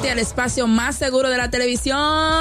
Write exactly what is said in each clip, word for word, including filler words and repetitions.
nuevamente al espacio más seguro de la televisión.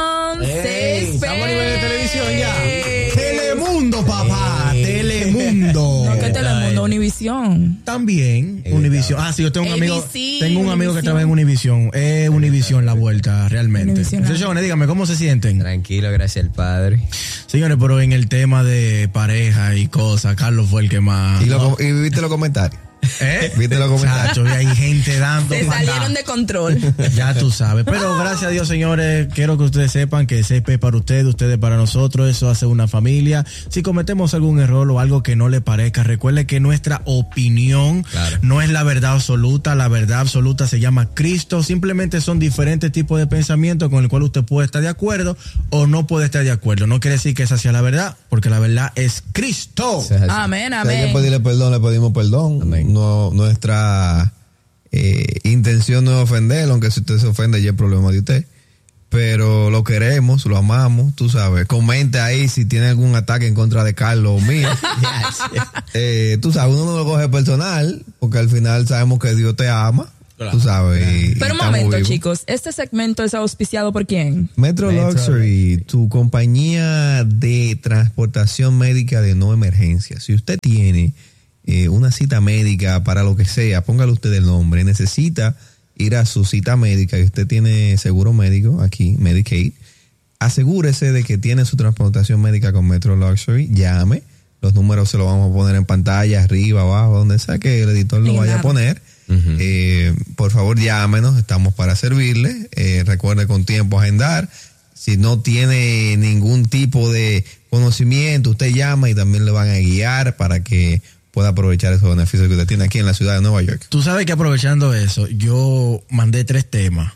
Ey, estamos a nivel de televisión ya. Telemundo, papá. Ey. Telemundo. No, ¿qué Telemundo? Univisión. También, Univisión. Ah, sí, yo tengo un amigo. A B C, tengo un amigo Univision. que trabaja en Univisión. Es Univisión la vuelta, realmente. Señores, dígame, ¿cómo se sienten? Tranquilo, gracias al Padre. Señores, pero en el tema de pareja y cosas, Carlos fue el que más. ¿Y, lo, y viste los comentarios? ¿Eh? ¿Viste los comentarios? Chacho, hay gente dando. Se salieron de control. Ya tú sabes. Pero gracias a Dios, señores, quiero que ustedes sepan que C P es para ustedes, ustedes para nosotros. Eso hace una familia. Si cometemos algún error o algo que no le parezca, recuerde que nuestra opinión claro. no es la verdad absoluta. La verdad absoluta se llama Cristo. Simplemente son diferentes tipos de pensamientos con el cual usted puede estar de acuerdo o no puede estar de acuerdo. No quiere decir que esa sea la verdad, porque la verdad es Cristo. Sí, amén, amén. Si hay que pedirle perdón, le pedimos perdón. Amén. No, nuestra eh, intención no es ofenderlo, aunque si usted se ofende ya es problema de usted. Pero lo queremos, lo amamos, tú sabes. Comente ahí si tiene algún ataque en contra de Carlos o mío. yes. eh, tú sabes, uno no lo coge personal, porque al final sabemos que Dios te ama. Claro. Tú sabes. Y, Pero y un momento, vivos. chicos. ¿Este segmento es auspiciado por quién? Metro, Metro Luxury, tu compañía de transportación médica de no emergencia. Si usted tiene eh, una cita médica para lo que sea, póngale usted el nombre. Necesita ir a su cita médica y usted tiene seguro médico aquí, Medicaid. Asegúrese de que tiene su transportación médica con Metro Luxury. Llame. Los números se los vamos a poner en pantalla, arriba, abajo, donde sea que el editor lo vaya a poner. Uh-huh. Eh, por favor, llámenos, estamos para servirle. Eh, recuerde con tiempo agendar. Si no tiene ningún tipo de conocimiento, usted llama y también le van a guiar para que pueda aprovechar esos beneficios que usted tiene aquí en la ciudad de Nueva York. Tú sabes que aprovechando eso, yo mandé tres temas.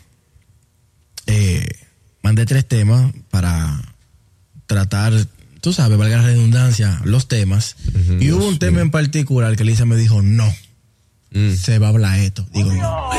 Eh, mandé tres temas para tratar, tú sabes, valga la redundancia, los temas. Uh-huh, y hubo un tema en particular que Lisa me dijo, no. Mm. Se va a hablar esto. Digo, no.